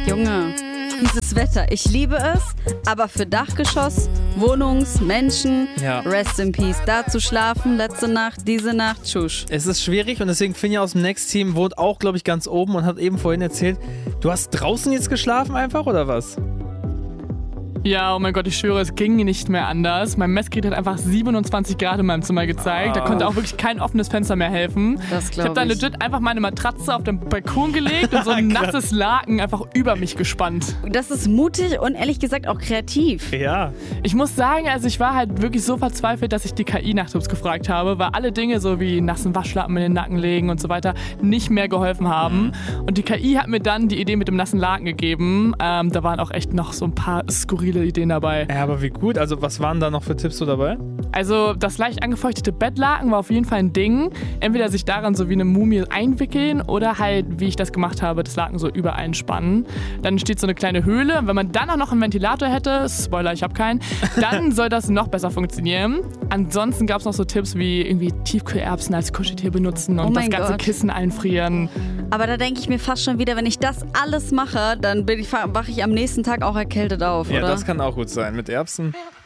Junge, dieses Wetter, ich liebe es, aber für Dachgeschoss, Wohnungsmenschen, rest in peace. Da zu schlafen, letzte Nacht, diese Nacht, tschusch. Es ist schwierig und deswegen Finja aus dem Next-Team wohnt auch, glaube ich, ganz oben und hat eben vorhin erzählt, du hast draußen jetzt geschlafen einfach oder was? Ja, oh mein Gott, ich schwöre, es ging nicht mehr anders. Mein Messgerät hat einfach 27 Grad in meinem Zimmer gezeigt. Da konnte auch wirklich kein offenes Fenster mehr helfen. Ich habe dann legit einfach meine Matratze auf den Balkon gelegt und so ein nasses Laken einfach über mich gespannt. Das ist mutig und ehrlich gesagt auch kreativ. Ja. Ich muss sagen, also ich war halt wirklich so verzweifelt, dass ich die KI nach Tipps gefragt habe, weil alle Dinge so wie nassen Waschlappen in den Nacken legen und so weiter nicht mehr geholfen haben. Und die KI hat mir dann die Idee mit dem nassen Laken gegeben. Da waren auch echt noch so ein paar skurrile Ideen dabei. Ja, aber wie gut. Also was waren da noch für Tipps so dabei? Also das leicht angefeuchtete Bettlaken war auf jeden Fall ein Ding. Entweder sich daran so wie eine Mumie einwickeln oder halt, wie ich das gemacht habe, das Laken so übereinspannen. Dann entsteht so eine kleine Höhle. Wenn man dann auch noch einen Ventilator hätte, Spoiler, ich habe keinen, dann soll das noch besser funktionieren. Ansonsten gab es noch so Tipps wie irgendwie Tiefkühlerbsen als Kuscheltier benutzen und das ganze Kissen einfrieren. Aber da denke ich mir fast schon wieder, wenn ich das alles mache, dann wache ich am nächsten Tag auch erkältet auf, oder? Ja, das kann auch gut sein mit Erbsen.